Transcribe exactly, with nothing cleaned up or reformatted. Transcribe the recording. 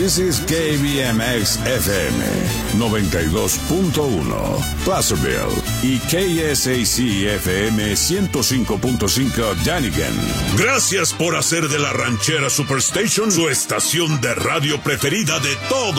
This is K B M X F M noventa y dos punto uno, Placerville, y K S A C F M ciento cinco punto cinco, Dunnigan. Gracias por hacer de la Ranchera Superstation su estación de radio preferida de todo